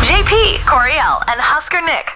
JP, Coriel, and Husker Nick.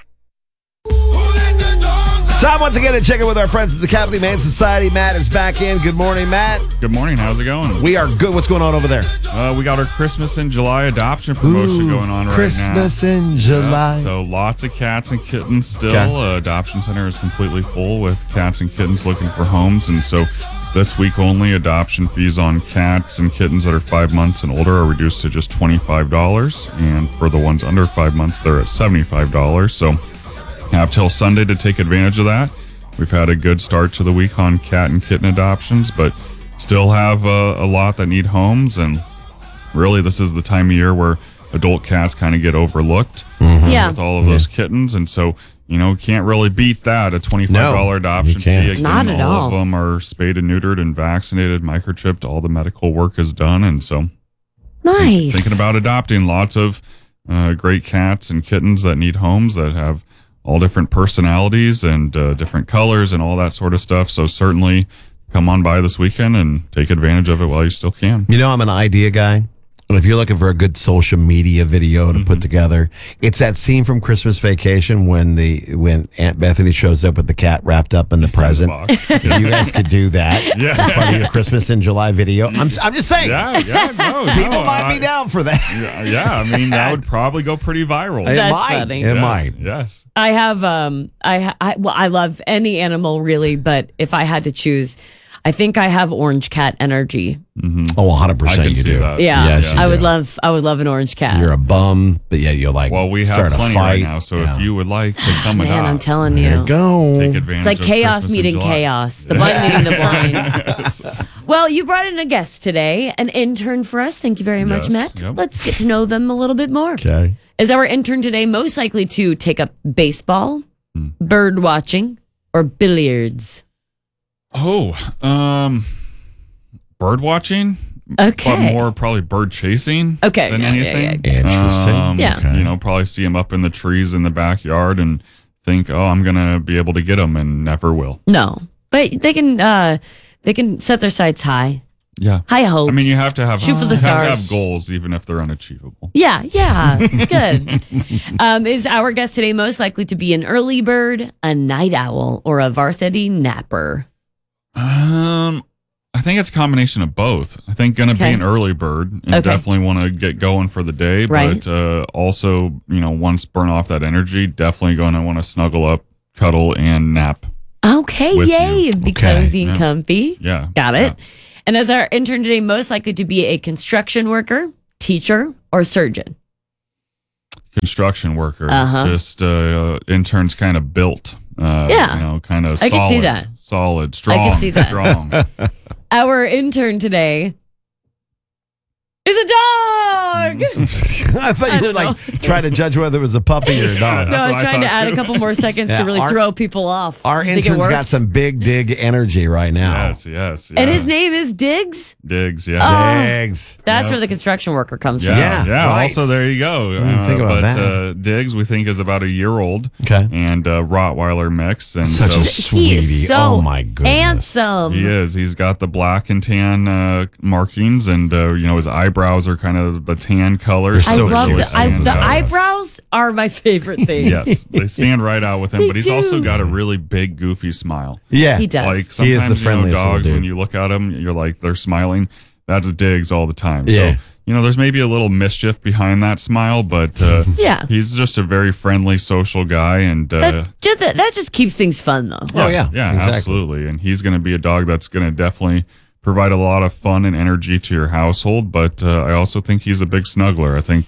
Time once again to check in with our friends at the Capital Humane Society. Matt is back in. Good morning, Matt. Good morning. How's it going? We are good. What's going on over there? We got our Christmas in July adoption promotion going on right now. Christmas in July. Yeah, so lots of cats and kittens still. Okay. Adoption center is completely full with cats and kittens looking for homes. And so this week only, adoption fees on cats and kittens that are 5 months and older are reduced to just $25. And for the ones under 5 months, they're at $75. So have till Sunday to take advantage of that. We've had a good start to the week on cat and kitten adoptions, but still have a lot that need homes. And really, this is the time of year where adult cats kind of get overlooked with all of those kittens. And so, can't really beat that, a $25 adoption fee. Again, Not at all. Of them are spayed and neutered and vaccinated, microchipped. All the medical work is done. And so Nice. thinking about adopting lots of great cats and kittens that need homes that have all different personalities and different colors and all that sort of stuff. So certainly come on by this weekend and take advantage of it while you still can. I'm an idea guy. And if you're looking for a good social media video to put together, it's that scene from Christmas Vacation when Aunt Bethany shows up with the cat wrapped up in the present. Box. If you guys could do that as part of your Christmas in July video. I'm just saying. People might be down for that. Yeah, I mean, that would probably go pretty viral. It That's might. funny. It might. Yes. I have I love any animal really, but if I had to choose, I think I have orange cat energy. Oh, 100% I can you see do. that. Yeah, Yes, you I would do. love an orange cat. You're a bum, but you'll Well, we have start a plenty fight. right now, so if you would like to come Man, adopt, I'm telling There you. you go. take advantage It's like of chaos Christmas in meeting July. chaos. The blind meeting the blind. Well, you brought in a guest today, an intern for us. Thank you very much, Yes, Matt. yep. Let's get to know them a little bit more. Okay. Is our intern today most likely to take up baseball, bird watching, or billiards? Bird watching. Okay. But more probably bird chasing Okay, than yeah, anything. yeah, Interesting. Yeah. Okay. Probably see them up in the trees in the backyard and think, oh, I'm going to be able to get them and never will. No, but they can set their sights high. Yeah. High hopes. I mean, you have to have, Shoot for the you have to stars. have goals even if they're unachievable. Yeah, good. Is our guest today most likely to be an early bird, a night owl, or a varsity napper? I think it's a combination of both. I think going to be Okay. an early bird and Okay. definitely want to get going for the day, Right. but also, once burn off that energy, definitely going to want to snuggle up, cuddle, and nap. Okay, With yay. you. Be Okay. cozy and Yeah. comfy. Yeah. Got it. Yeah. And as our intern today, most likely to be a construction worker, teacher, or surgeon? Construction worker. Uh-huh. Just interns kind of built. Yeah. Kind of I solid. can see that. Solid, strong. I can see that. Strong. Our intern today is a dog. I thought you were don't trying to judge whether it was a puppy or not. No, That's I was what I trying to thought, add too. a couple more seconds to really our- throw people off. Our Think it intern's got worked? some big dig energy right now. Yes. And his name is Diggs. Diggs, yeah. Digs. That's Yep. where the construction worker comes from. Yeah, right. Also, there you go. Think about but that. Diggs, we think, is about a year old. Okay. And Rottweiler mix. And Such a so sweetie. He is so Oh, my goodness. handsome. he is. He's got the black and tan markings, and his eyebrows are kind of the tan color. They're I so love cute. the stands out. eyebrows are my favorite thing. Yes, they stand right out with him. They But he's also do. got a really big, goofy smile. Yeah. He does. Like He is the sometimes friendliest little dogs, dude. when you look at them, you're like they're smiling. That's Diggs all the time. Yeah. So there's maybe a little mischief behind that smile, but Yeah. he's just a very friendly, social guy, and That just keeps things fun, though. Oh, yeah. yeah, Exactly. absolutely. And he's going to be a dog that's going to definitely provide a lot of fun and energy to your household. But I also think he's a big snuggler. I think,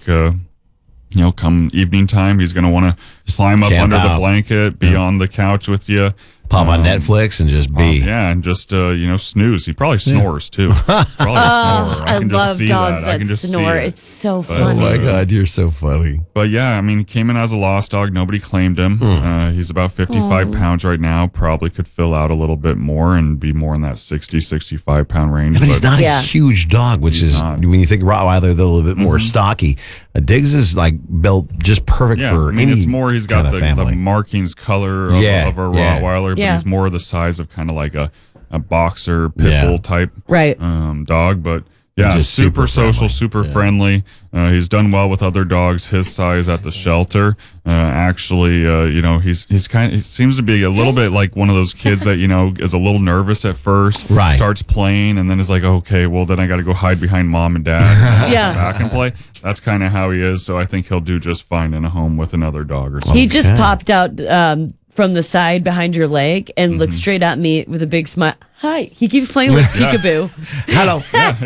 come evening time, he's going to want to climb up camp under the out. blanket, be on the couch with you. Pop on Netflix and just be. Yeah, and just snooze. He probably snores too. He's probably a snorer. I can just love see dogs that. I that can just snore. see it. It's so Oh funny. my God, you're so funny. But yeah, I mean, he came in as a lost dog. Nobody claimed him. He's about 55 pounds right now. Probably could fill out a little bit more and be more in that 60, 65 pound range. But he's not Yeah. a huge dog, which He's is, not. when you think Rottweiler, they're a little bit more stocky. Diggs is built just perfect Yeah, for I mean, any it's more. He's got kind the of family. markings color of, Yeah, of a yeah. Rottweiler, but Yeah. he's more the size of kind of like a boxer pit Yeah. bull type Right. dog. But Yeah, Just super social, friendly. super friendly. He's done well with other dogs his size at the shelter. Actually, he seems to be a little bit like one of those kids that, is a little nervous at first, Right. starts playing, and then is like, okay, well, then I got to go hide behind mom and dad and Yeah. back and play. That's kind of how he is. So I think he'll do just fine in a home with another dog or something. He just popped out from the side behind your leg and looked straight at me with a big smile. Hi. He keeps playing with peekaboo. Hello.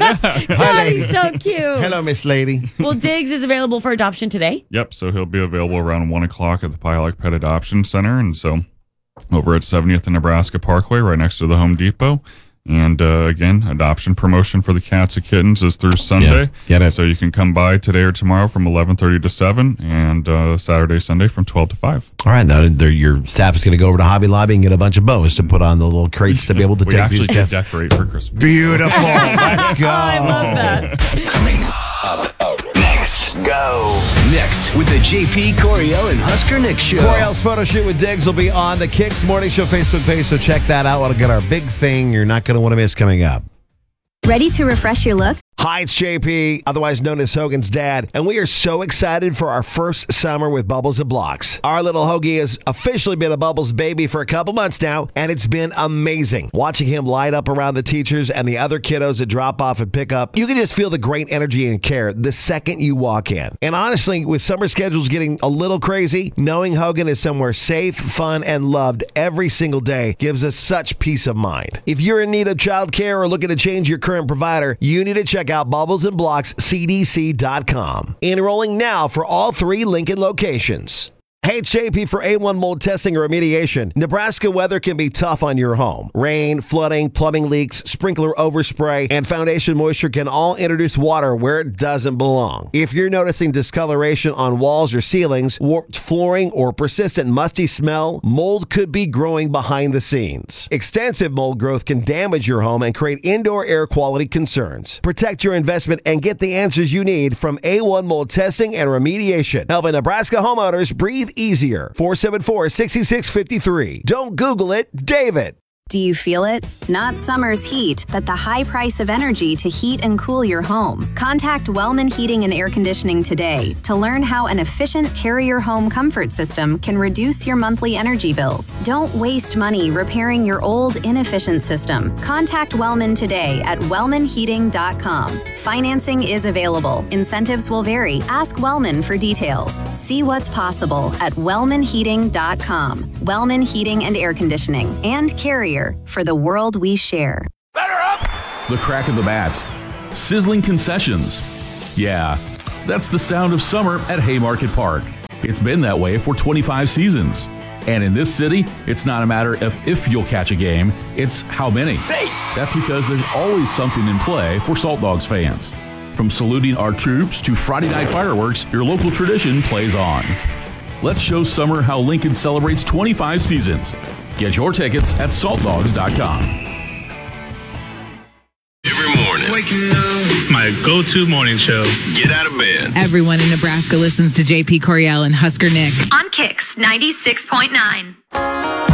God, he's so cute. Hello, Miss Lady. Well, Diggs is available for adoption today. Yep, so he'll be available around 1 o'clock at the Puyallup Pet Adoption Center. And so over at 70th and Nebraska Parkway, right next to the Home Depot. And again, adoption promotion for the cats and kittens is through Sunday. Yeah, get it. So you can come by today or tomorrow from 11:30 to 7 and Saturday, Sunday from 12 to 5. All right, now your staff is going to go over to Hobby Lobby and get a bunch of bows to put on the little crates to be able to We take actually these did cats. decorate for Christmas. Beautiful. Let's go. I love that. Coming up next. Go. Next with the JP Coriel and Husker Nick show. Coriel's photo shoot with Diggs will be on the Kicks Morning Show Facebook page, so check that out. We'll get our big thing you're not going to want to miss coming up. Ready to refresh your look? Hi, it's JP, otherwise known as Hogan's dad, and we are so excited for our first summer with Bubbles and Blocks. Our little Hoagie has officially been a Bubbles baby for a couple months now, and it's been amazing. Watching him light up around the teachers and the other kiddos that drop off and pick up, you can just feel the great energy and care the second you walk in. And honestly, with summer schedules getting a little crazy, knowing Hogan is somewhere safe, fun, and loved every single day gives us such peace of mind. If you're in need of childcare or looking to change your current provider, you need to check out Bubbles and Blocks CDC.com. Enrolling now for all 3 Lincoln locations. Hey, it's JP for A1 mold testing or remediation. Nebraska weather can be tough on your home. Rain, flooding, plumbing leaks, sprinkler overspray, and foundation moisture can all introduce water where it doesn't belong. If you're noticing discoloration on walls or ceilings, warped flooring, or persistent musty smell, mold could be growing behind the scenes. Extensive mold growth can damage your home and create indoor air quality concerns. Protect your investment and get the answers you need from A1 mold testing and remediation. Helping Nebraska homeowners breathe easier. 474-6653. Don't Google it, David. Do you feel it? Not summer's heat, but the high price of energy to heat and cool your home. Contact Wellman Heating and Air Conditioning today to learn how an efficient Carrier home comfort system can reduce your monthly energy bills. Don't waste money repairing your old, inefficient system. Contact Wellman today at wellmanheating.com. Financing is available. Incentives will vary. Ask Wellman for details. See what's possible at wellmanheating.com. Wellman Heating and Air Conditioning and Carrier for the world we share. The crack of the bat. Sizzling concessions. Yeah, that's the sound of summer at Haymarket Park. It's been that way for 25 seasons. And in this city, it's not a matter of if you'll catch a game, it's how many. Safe. That's because there's always something in play for Salt Dogs fans. From saluting our troops to Friday night fireworks, your local tradition plays on. Let's show summer how Lincoln celebrates 25 seasons. Get your tickets at saltdogs.com. Every morning. Waking up, my go-to morning show. Get out of bed. Everyone in Nebraska listens to JP Coriel and Husker Nick. On Kicks 96.9.